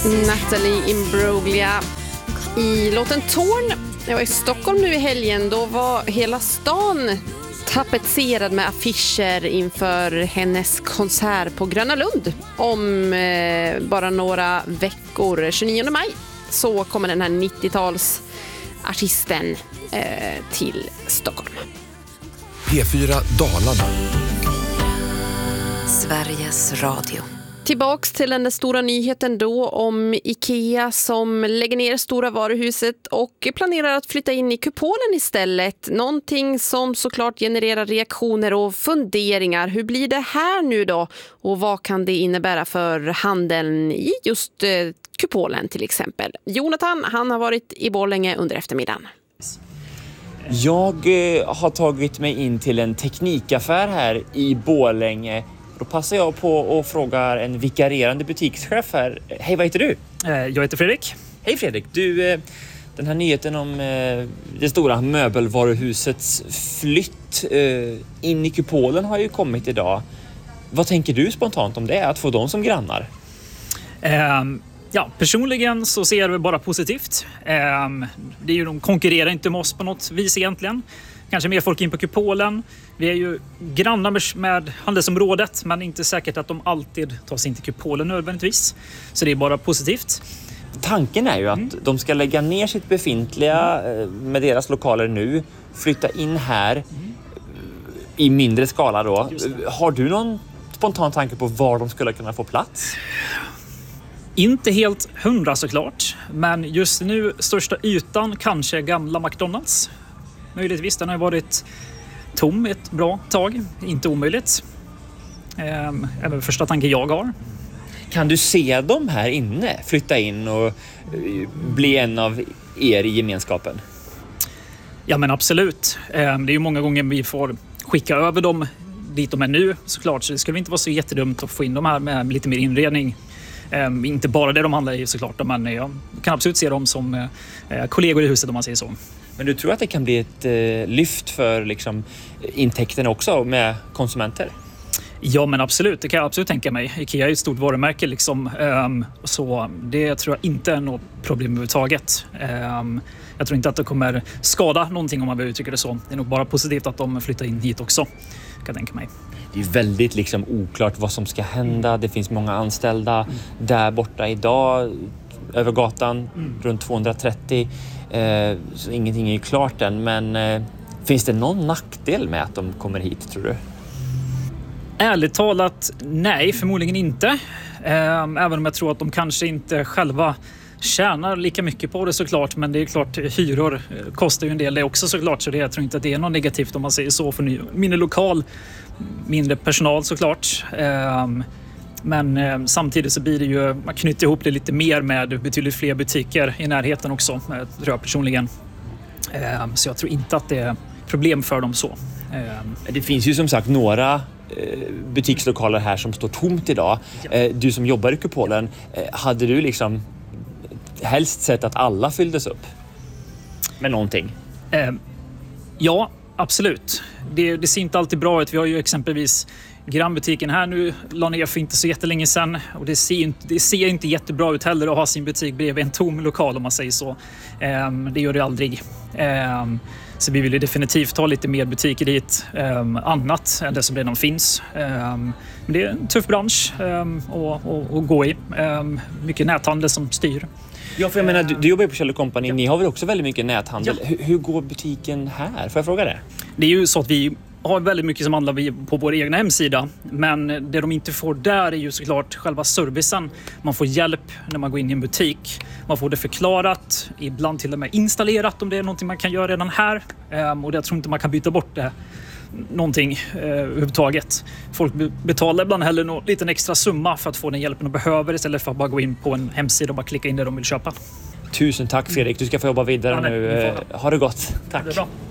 Natalie Imbruglia i låten Torn. Jag var i Stockholm nu i helgen. Då var hela stan tapetserad med affischer inför hennes konsert på Gröna Lund. Om bara några veckor, 29 maj, så kommer den här 90-talsartisten till Stockholm. P4 Dalarna. Sveriges Radio. Tillbaks till den stora nyheten då om IKEA som lägger ner stora varuhuset och planerar att flytta in i kupolen istället. Någonting som såklart genererar reaktioner och funderingar. Hur blir det här nu då? Och vad kan det innebära för handeln i just kupolen till exempel? Jonathan, han har varit i Borlänge under eftermiddagen. Jag har tagit mig in till en teknikaffär här i Borlänge. Då passar jag på att fråga en vikarierande butikschef här. Hej, vad heter du? Jag heter Fredrik. Hej Fredrik, du, den här nyheten om det stora möbelvaruhusets flytt in i kupolen har ju kommit idag. Vad tänker du spontant om det, att få dem som grannar? Ja, personligen så ser jag det bara positivt. Det är ju, de konkurrerar inte med oss på något vis egentligen. Kanske mer folk in på kupolen. Vi är ju grannar med handelsområdet, men inte säkert att de alltid tar sig in till kupolen nödvändigtvis. Så det är bara positivt. Tanken är ju att de ska lägga ner sitt befintliga med deras lokaler nu, flytta in här i mindre skala då. Har du någon spontan tanke på var de skulle kunna få plats? Inte helt 100 såklart, men just nu största ytan kanske gamla McDonalds. Möjligtvis, den har varit tom ett bra tag. Inte omöjligt. Även första tanken jag har. Kan du se dem här inne flytta in och bli en av er i gemenskapen? Ja, men absolut. Det är ju många gånger vi får skicka över dem dit de är nu såklart. Så det skulle inte vara så jättedumt att få in dem här med lite mer inredning. Inte bara det de handlar i såklart, men jag kan absolut se dem som kollegor i huset om man säger så. Men du tror att det kan bli ett lyft för liksom, intäkterna också med konsumenter? Ja, men absolut. Det kan jag absolut tänka mig. IKEA är ett stort varumärke liksom, så det tror jag inte är något problem överhuvudtaget. Jag tror inte att det kommer skada någonting om man vill uttrycka det så. Det är nog bara positivt att de flyttar in hit också, kan jag tänka mig. Det är väldigt liksom, oklart vad som ska hända. Det finns många anställda där borta idag över gatan, runt 230. Så ingenting är ju klart än, men finns det någon nackdel med att de kommer hit, tror du? Ärligt talat, nej, förmodligen inte. Även om jag tror att de kanske inte själva tjänar lika mycket på det såklart, men det är klart, hyror kostar ju en del det också såklart, så jag tror inte att det är något negativt om man säger så, för mindre lokal, mindre personal såklart. Men samtidigt så blir det ju, man knyter ihop det lite mer med betydligt fler butiker i närheten också, tror jag personligen. Så jag tror inte att det är problem för dem så. Det finns ju som sagt några butikslokaler här som står tomt idag. Du som jobbar i kupolen, hade du liksom helst sett att alla fylldes upp med någonting? Ja, absolut. Det ser inte alltid bra ut. Vi har ju exempelvis grannbutiken här nu, la ner för inte så jättelänge sedan, och det ser inte jättebra ut heller att ha sin butik bredvid en tom lokal om man säger så. Det gör det aldrig. Så vi vill ju definitivt ha lite mer butiker dit, annat än det som redan finns. Men det är en tuff bransch att gå i. Mycket näthandel som styr. Ja, för jag menar, du jobbar ju på Kjell & Company. Ja. Ni har väl också väldigt mycket näthandel. Ja. Hur går butiken här? Får jag fråga det? Det är ju så att vi har väldigt mycket som handlar på vår egna hemsida. Men det de inte får där är ju såklart själva servicen. Man får hjälp när man går in i en butik. Man får det förklarat, ibland till och med installerat om det är någonting man kan göra redan här. Och jag tror inte man kan byta bort det någonting överhuvudtaget. Folk betalar ibland heller någon liten extra summa för att få den hjälpen de behöver, istället för att bara gå in på en hemsida och bara klicka in det de vill köpa. Tusen tack Fredrik, du ska få jobba vidare nu. Ha det gott. Tack. Det är bra.